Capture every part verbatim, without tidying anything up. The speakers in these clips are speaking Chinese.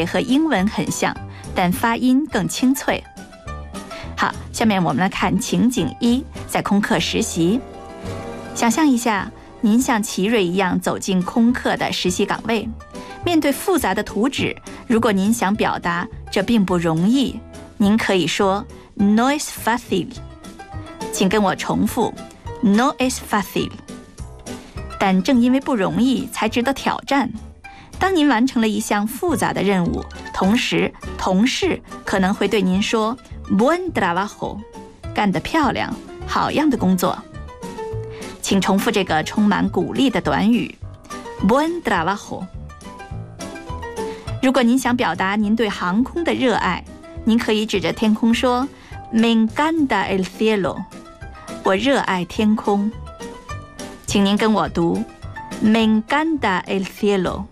会和英文很像，但发音更清脆。好，下面我们来看情景一，在空客实习。想象一下，您像奇瑞一样走进空客的实习岗位，面对复杂的图纸，如果您想表达这并不容易，您可以说 No es fácil。 请跟我重复 No es fácil。 但正因为不容易，才值得挑战。当您完成了一项复杂的任务，同时同事可能会对您说 Buen trabajo， 干得漂亮，好样的工作。请重复这个充满鼓励的短语 Buen trabajo。 如果您想表达您对航空的热爱，您可以指着天空说 Me encanta el cielo， 我热爱天空。请您跟我读 Me encanta el cielo。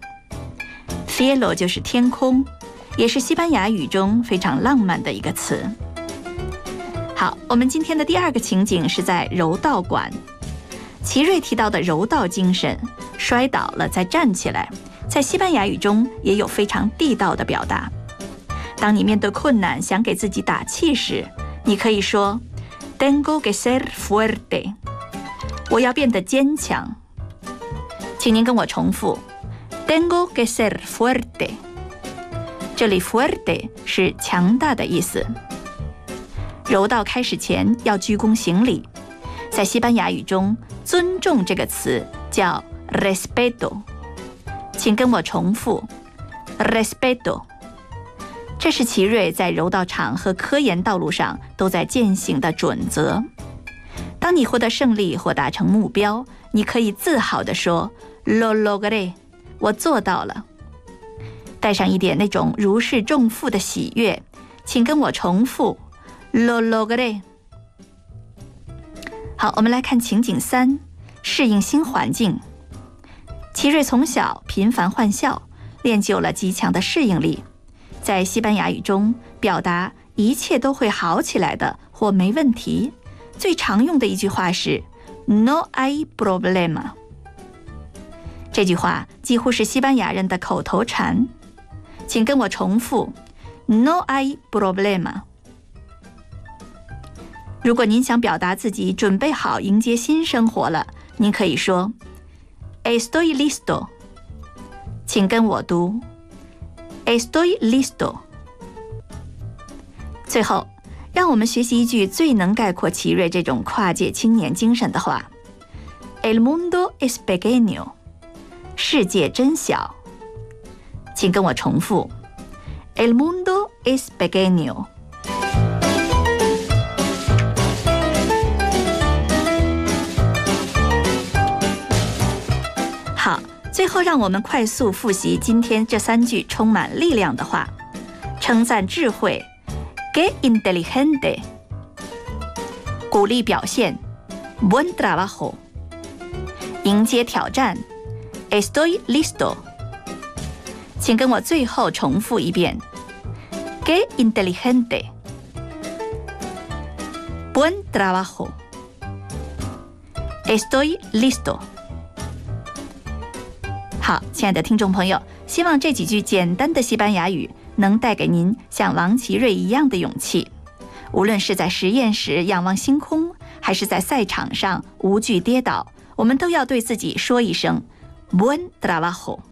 cielo 就是天空，也是西班牙语中非常浪漫的一个词。好，我们今天的第二个情景是在柔道馆。奇瑞提到的柔道精神，摔倒了再站起来，在西班牙语中也有非常地道的表达。当你面对困难想给自己打气时，你可以说 Tengo que ser fuerte， 我要变得坚强。请您跟我重复 Tengo que ser fuerte。 这里 fuerte 是强大的意思。柔道开始前要鞠躬行礼，在西班牙语中尊重这个词叫 respeto。 请跟我重复 respeto。 这是奇瑞在柔道场和科研道路上都在践行的准则。当你获得胜利或达成目标，你可以自豪地说 Lo logré， 我做到了。带上一点那种如释重负的喜悦，请跟我重复 Lo logré。 好，我们来看情景三，适应新环境。奇瑞从小频繁换校，练就了极强的适应力。在西班牙语中，表达一切都会好起来的或没问题，最常用的一句话是 No hay problema。 这句话几乎是西班牙人的口头禅，请跟我重复 No hay problema。 如果您想表达自己准备好迎接新生活了，您可以说 Estoy listo。 请跟我读 Estoy listo。 最后，让我们学习一句最能概括奇瑞这种跨界青年精神的话 El mundo es pequeño， 世界真小。请跟我重复 El mundo es pequeño。好，最后让我们快速复习今天这三句充满力量的话。称赞智慧 Qué inteligente。 鼓励表现 Buen trabajo。 迎接挑战 Estoy listo。 请跟我最后重复一遍 Qué inteligente。 Buen trabajo。 Estoy listo。好，亲爱的听众朋友，希望这几句简单的西班牙语能带给您像王奇瑞一样的勇气。无论是在实验室仰望星空，还是在赛场上无惧跌倒，我们都要对自己说一声 Buen trabajo。